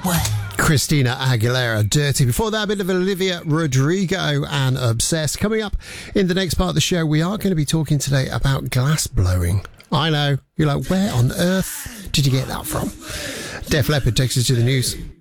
Christina Aguilera, Dirty. Before that, a bit of Olivia Rodrigo and Obsessed. Coming up in the next part of the show, we are going to be talking today about glass blowing. I know, you're like, where on earth did you get that from? Def Leppard takes us to the news.